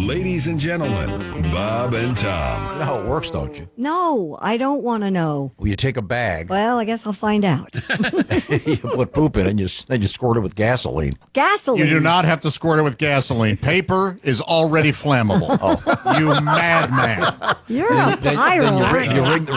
Ladies and gentlemen, Bob and Tom. You know how it works, don't you? No, I don't want to know. Well, you take a bag, Well, I guess I'll find out. you put poop in it, and then you squirt it with gasoline. Gasoline. You do not have to squirt it with gasoline. Paper is already flammable. You madman. You're a pyro. Then you ring